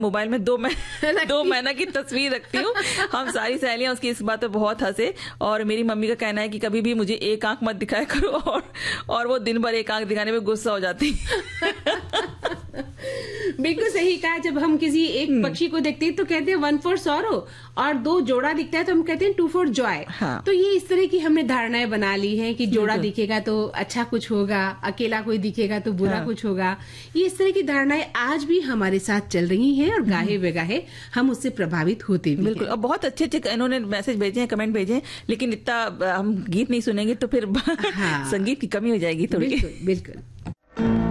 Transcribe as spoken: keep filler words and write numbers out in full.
Mobile में दो मैं दो महीना की तस्वीर रखती हूँ। हम सारी सहेलियां उसकी इस बात पे बहुत हंसे, और मेरी मम्मी का कहना है कि कभी भी मुझे एक आंख मत दिखाया करो, और और वो दिन भर एक आंख दिखाने में गुस्सा हो जाती। बिल्कुल सही कहा। जब हम किसी एक पक्षी को देखते हैं तो कहते हैं वन फॉर सॉरो, और दो जोड़ा दिखता है तो हम कहते हैं टू फॉर जॉय। हाँ। तो ये इस तरह की हमने धारणाएं बना ली हैं कि जोड़ा दिखेगा तो अच्छा कुछ होगा, अकेला कोई दिखेगा तो बुरा हाँ। कुछ होगा। ये इस तरह की धारणाएं आज भी हमारे साथ चल रही हैं, और गाहे बेगाहे हम उससे प्रभावित होते भी। बिल्कुल, और बहुत अच्छे अच्छे इन्होंने मैसेज भेजे हैं, कमेंट भेजे हैं, लेकिन इतना हम गीत नहीं सुनेंगे तो फिर हाँ। संगीत की कमी हो जाएगी थोड़ी। बिल्कुल बिल्कुल।